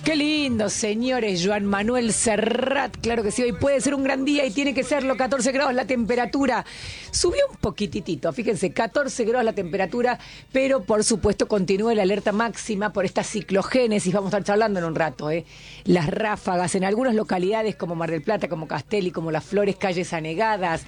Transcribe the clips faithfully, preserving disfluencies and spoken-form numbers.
Qué lindo, señores. Joan Manuel Serrat, claro que sí, hoy puede ser un gran día y tiene que serlo. catorce grados la temperatura. Subió un poquitito, fíjense, catorce grados la temperatura, pero por supuesto continúa la alerta máxima por esta ciclogénesis. Vamos a estar charlando en un rato, ¿eh? Las ráfagas en algunas localidades como Mar del Plata, como Castelli, como Las Flores, calles anegadas,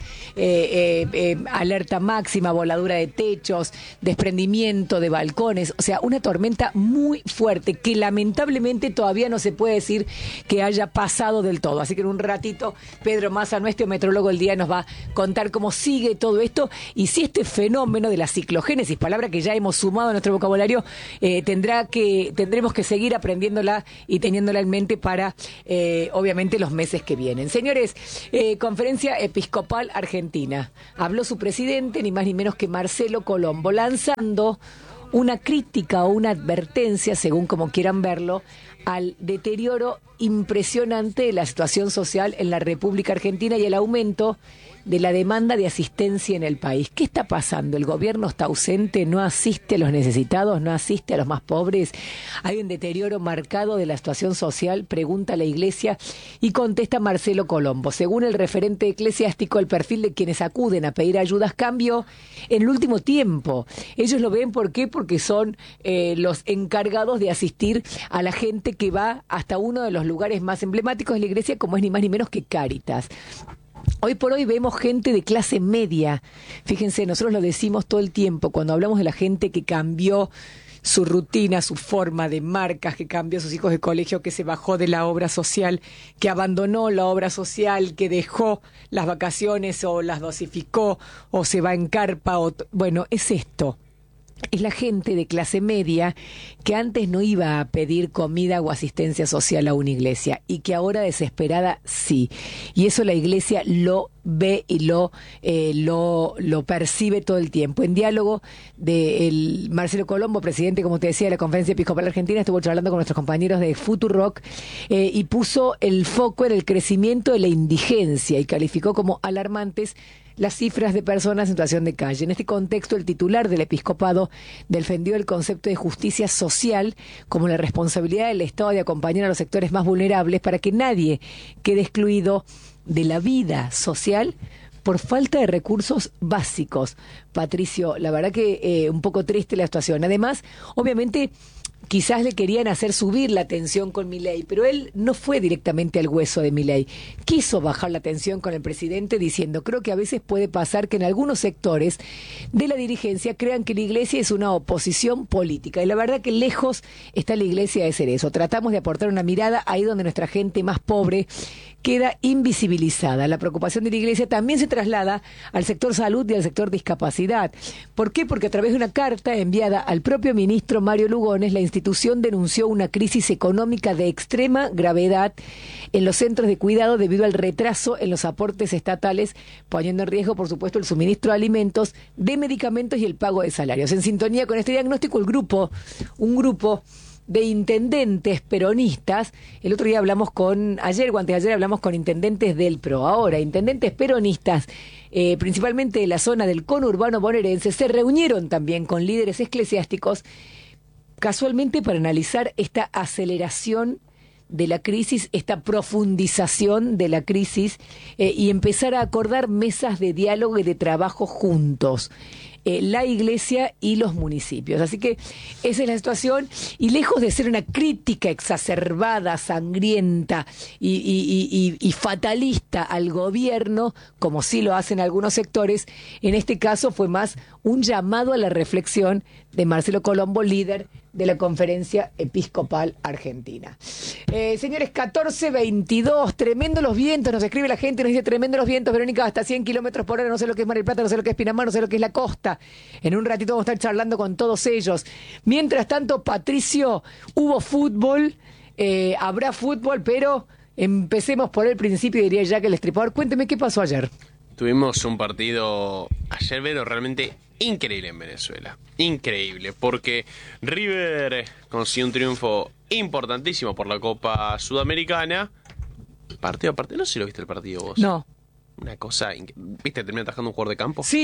eh, eh, eh, alerta máxima, voladura de techos, desprendimiento de balcones, o sea, una tormenta muy fuerte que lamentablemente todavía no se puede decir que haya pasado del todo. Así que en un ratito Pedro Massa, nuestro meteorólogo del día, nos va a contar cómo sigue todo esto y si este fenómeno de la ciclogénesis, palabra que ya hemos sumado a nuestro vocabulario, eh, tendrá que tendremos que seguir aprendiéndola y teniéndola en mente para, eh, obviamente, los meses que vienen. Señores, eh, Conferencia Episcopal Argentina. Habló su presidente, ni más ni menos que Marcelo Colombo, lanzando una crítica o una advertencia, según como quieran verlo, al deterioro impresionante de la situación social en la República Argentina y el aumento de la demanda de asistencia en el país. ¿Qué está pasando? ¿El gobierno está ausente? ¿No asiste a los necesitados? ¿No asiste a los más pobres? ¿Hay un deterioro marcado de la situación social? Pregunta la Iglesia y contesta Marcelo Colombo. Según el referente eclesiástico, el perfil de quienes acuden a pedir ayudas cambió en el último tiempo. Ellos lo ven, ¿por qué? Porque son eh, los encargados de asistir a la gente que va hasta uno de los lugares más emblemáticos de la Iglesia, como es ni más ni menos que Cáritas. Hoy por hoy vemos gente de clase media. Fíjense, nosotros lo decimos todo el tiempo cuando hablamos de la gente que cambió su rutina, su forma de marcas, que cambió a sus hijos de colegio, que se bajó de la obra social, que abandonó la obra social, que dejó las vacaciones o las dosificó o se va en carpa. O bueno, es esto. Es la gente de clase media que antes no iba a pedir comida o asistencia social a una iglesia y que ahora desesperada sí. Y eso la Iglesia lo ve y lo, eh, lo, lo percibe todo el tiempo. En diálogo de el Marcelo Colombo, presidente, como te decía, de la Conferencia Episcopal Argentina, estuvo charlando con nuestros compañeros de Futurock eh, y puso el foco en el crecimiento de la indigencia y calificó como alarmantes las cifras de personas en situación de calle. En este contexto, el titular del episcopado defendió el concepto de justicia social como la responsabilidad del Estado de acompañar a los sectores más vulnerables para que nadie quede excluido de la vida social por falta de recursos básicos. Patricio, la verdad que eh, un poco triste la situación. Además, obviamente, quizás le querían hacer subir la tensión con Milei, pero él no fue directamente al hueso de Milei. Quiso bajar la tensión con el presidente diciendo, creo que a veces puede pasar que en algunos sectores de la dirigencia crean que la Iglesia es una oposición política. Y la verdad que lejos está la Iglesia de ser eso. Tratamos de aportar una mirada ahí donde nuestra gente más pobre queda invisibilizada. La preocupación de la Iglesia también se traslada al sector salud y al sector discapacidad. ¿Por qué? Porque a través de una carta enviada al propio ministro Mario Lugones, la institución denunció una crisis económica de extrema gravedad en los centros de cuidado debido al retraso en los aportes estatales, poniendo en riesgo, por supuesto, el suministro de alimentos, de medicamentos y el pago de salarios. En sintonía con este diagnóstico, el grupo, un grupo de intendentes peronistas, el otro día hablamos con, ayer o antes de ayer hablamos con intendentes del PRO, ahora intendentes peronistas, eh, principalmente de la zona del conurbano bonaerense, se reunieron también con líderes eclesiásticos, casualmente para analizar esta aceleración de la crisis, esta profundización de la crisis eh, y empezar a acordar mesas de diálogo y de trabajo juntos. Eh, la Iglesia y los municipios. Así que esa es la situación y lejos de ser una crítica exacerbada, sangrienta y, y, y, y fatalista al gobierno, como sí lo hacen algunos sectores, en este caso fue más un llamado a la reflexión de Marcelo Colombo, líder de la Conferencia Episcopal Argentina. Eh, señores, catorce veintidós, tremendo los vientos, nos escribe la gente, nos dice tremendo los vientos, Verónica, hasta cien kilómetros por hora, no sé lo que es Mar del Plata, no sé lo que es Pinamar, no sé lo que es la costa. En un ratito vamos a estar charlando con todos ellos. Mientras tanto, Patricio, hubo fútbol, eh, habrá fútbol, pero empecemos por el principio, diría Jack el Estripador. Cuénteme qué pasó ayer. Tuvimos un partido ayer, pero realmente increíble en Venezuela. Increíble, porque River consiguió un triunfo importantísimo por la Copa Sudamericana. Partido a partido, no sé si lo viste el partido vos. No. Una cosa, ¿viste? Termina atajando un jugador de campo. Sí,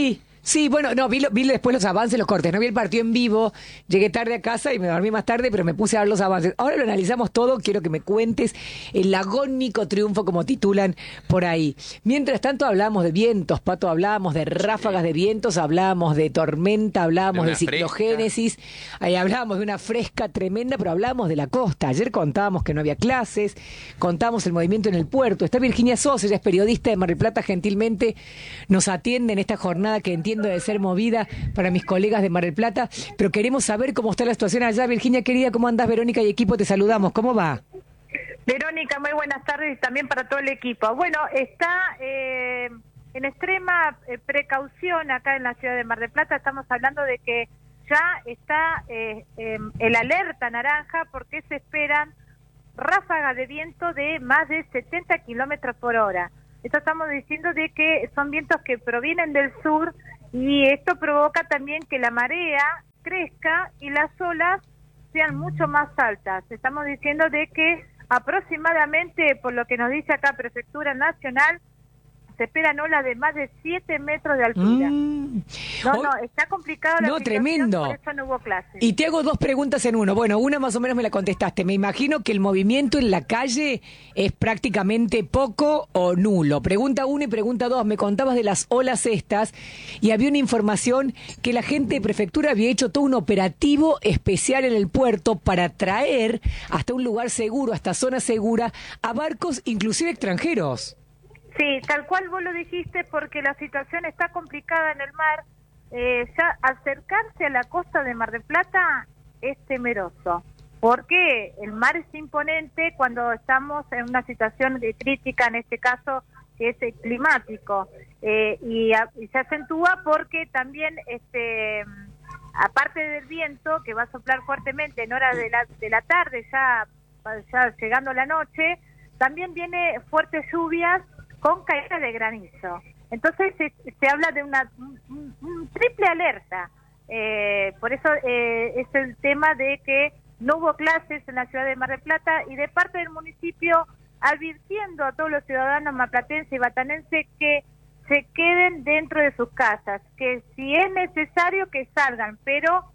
Sí, bueno, no, vi, lo- vi después los avances, los cortes. No vi el partido en vivo, llegué tarde a casa y me dormí más tarde, pero me puse a ver los avances. Ahora lo analizamos todo, quiero que me cuentes el agónico triunfo, como titulan por ahí. Mientras tanto hablamos de vientos, Pato, hablábamos de ráfagas Sí. de vientos, hablábamos de tormenta, hablábamos De de, una fresca. ciclogénesis, ahí hablábamos de una fresca tremenda, pero hablábamos de la costa. Ayer contábamos que no había clases, contábamos el movimiento en el puerto. Está Virginia Sosa, ella es periodista de Mar del Plata, gentilmente nos atiende en esta jornada que entiendo de ser movida para mis colegas de Mar del Plata, pero queremos saber cómo está la situación allá. Virginia, querida, ¿cómo andás? Verónica y equipo, te saludamos. ¿Cómo va? Verónica, muy buenas tardes y también para todo el equipo. Bueno, está eh, en extrema eh, precaución acá en la ciudad de Mar del Plata. Estamos hablando de que ya está eh, eh, el alerta naranja porque se esperan ráfagas de viento de más de setenta kilómetros por hora. Esto estamos diciendo de que son vientos que provienen del sur y esto provoca también que la marea crezca y las olas sean mucho más altas. Estamos diciendo de que aproximadamente, por lo que nos dice acá Prefectura Nacional, se esperan olas de más de siete metros de altura. Mm. No, Hoy- no, está complicado la No, situación, tremendo. por eso no hubo clases. Y te hago dos preguntas en uno. Bueno, una más o menos me la contestaste. Me imagino que el movimiento en la calle es prácticamente poco o nulo. Pregunta uno y pregunta dos. Me contabas de las olas estas y había una información que la gente de prefectura había hecho todo un operativo especial en el puerto para traer hasta un lugar seguro, hasta zona segura, a barcos inclusive extranjeros. Sí, tal cual vos lo dijiste, porque la situación está complicada en el mar. Eh, ya acercarse a la costa de Mar del Plata es temeroso, porque el mar es imponente cuando estamos en una situación de crítica, en este caso, que es el climático, eh, y, a- y se acentúa porque también, este, aparte del viento, que va a soplar fuertemente en horas de la, de la tarde, ya, ya llegando la noche, también viene fuertes lluvias con caída de granizo. Entonces se, se habla de una un, un- un triple alerta. Eh, por eso eh, es el tema de que no hubo clases en la ciudad de Mar del Plata y de parte del municipio advirtiendo a todos los ciudadanos marplatenses y batanenses que se queden dentro de sus casas, que si es necesario que salgan, pero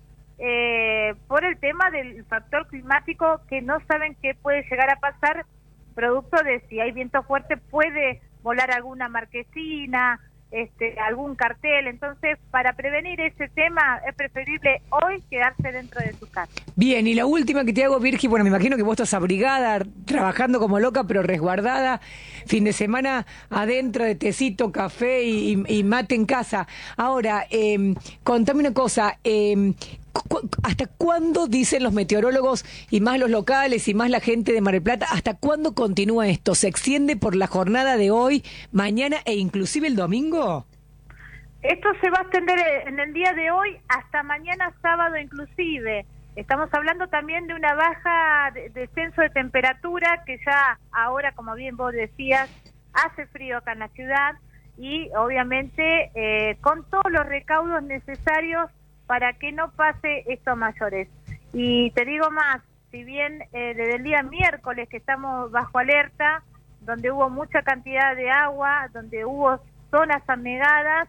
eh, por el tema del factor climático que no saben qué puede llegar a pasar, producto de si hay viento fuerte puede volar alguna marquesina, este, algún cartel. Entonces, para prevenir ese tema es preferible hoy quedarse dentro de su casa. Bien, y la última que te hago, Virgi, bueno, me imagino que vos estás abrigada, trabajando como loca, pero resguardada, fin de semana adentro de tecito, café y, y- y mate en casa. Ahora, eh, contame una cosa, eh, cu- ¿hasta cuándo dicen los meteorólogos y más los locales y más la gente de Mar del Plata, hasta cuándo continúa esto? ¿Se extiende por la jornada de hoy, mañana e inclusive el domingo? Esto se va a extender en el día de hoy hasta mañana sábado inclusive. Estamos hablando también de una baja de- descenso de temperatura que ya ahora, como bien vos decías, hace frío acá en la ciudad y obviamente eh, con todos los recaudos necesarios para que no pase esto a mayores. Y te digo más, si bien eh, desde el día miércoles que estamos bajo alerta, donde hubo mucha cantidad de agua, donde hubo zonas anegadas,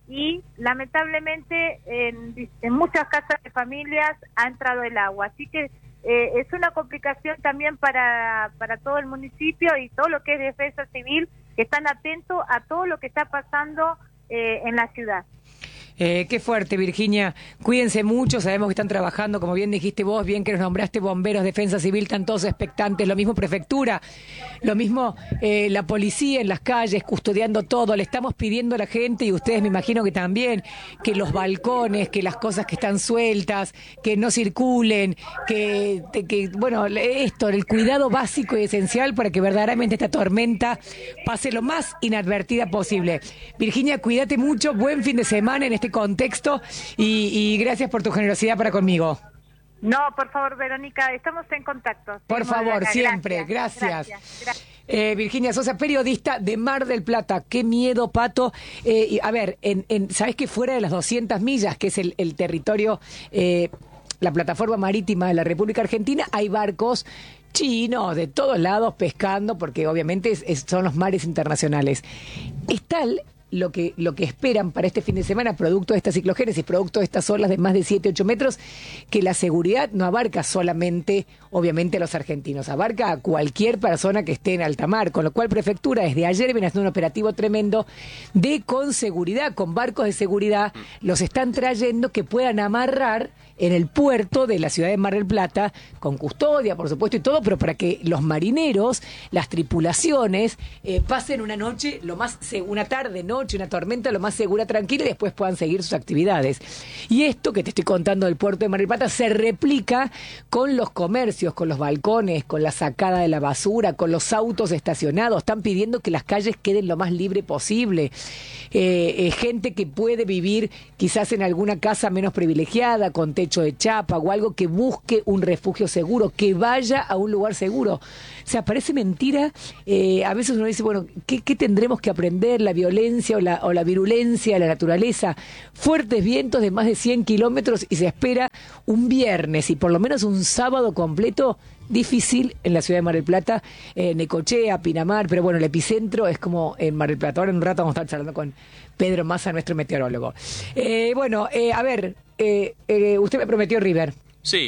y lamentablemente en, en muchas casas de familias ha entrado el agua. Así que eh, es una complicación también para, para todo el municipio y todo lo que es defensa civil, que están atentos a todo lo que está pasando eh, en la ciudad. Eh, qué fuerte, Virginia. Cuídense mucho, sabemos que están trabajando, como bien dijiste vos, bien que nos nombraste bomberos, defensa civil, están todos expectantes, lo mismo prefectura, lo mismo eh, la policía en las calles, custodiando todo. Le estamos pidiendo a la gente, y ustedes me imagino que también, que los balcones, que las cosas que están sueltas, que no circulen, que, que bueno, esto, el cuidado básico y esencial para que verdaderamente esta tormenta pase lo más inadvertida posible. Virginia, cuídate mucho, buen fin de semana en este contexto y, y gracias por tu generosidad para conmigo. No, por favor, Verónica, estamos en contacto. Por Seguimos favor, acá. siempre, gracias. Gracias, gracias. Eh, Virginia Sosa, periodista de Mar del Plata. Qué miedo, Pato. Eh, y, a ver, en, en, ¿sabés que fuera de las doscientas millas, que es el, el territorio, eh, la plataforma marítima de la República Argentina, hay barcos chinos de todos lados pescando, porque obviamente es, es, son los mares internacionales? Es tal lo que, lo que esperan para este fin de semana, producto de esta ciclogénesis, producto de estas olas de más de siete, ocho metros, que la seguridad no abarca solamente, obviamente, a los argentinos, abarca a cualquier persona que esté en alta mar, con lo cual Prefectura desde ayer viene haciendo un operativo tremendo de con seguridad, con barcos de seguridad, los están trayendo que puedan amarrar en el puerto de la ciudad de Mar del Plata, con custodia, por supuesto, y todo, pero para que los marineros, las tripulaciones, eh, pasen una noche, lo más una tarde, noche, una tormenta, lo más segura, tranquila, y después puedan seguir sus actividades. Y esto que te estoy contando del puerto de Mar del Plata se replica con los comercios, con los balcones, con la sacada de la basura, con los autos estacionados. Están pidiendo que las calles queden lo más libre posible. Eh, eh, gente que puede vivir quizás en alguna casa menos privilegiada, con techo de chapa o algo, que busque un refugio seguro, que vaya a un lugar seguro. O sea, parece mentira. Eh, a veces uno dice, bueno, ¿qué, qué tendremos que aprender? La violencia o la, o la virulencia de la naturaleza. Fuertes vientos de más de cien kilómetros y se espera un viernes y por lo menos un sábado completo difícil en la ciudad de Mar del Plata, eh, Necochea, Pinamar, pero bueno, el epicentro es como en Mar del Plata. Ahora en un rato vamos a estar charlando con Pedro Massa, nuestro meteorólogo. Eh, bueno, eh, a ver, eh, eh, usted me prometió River.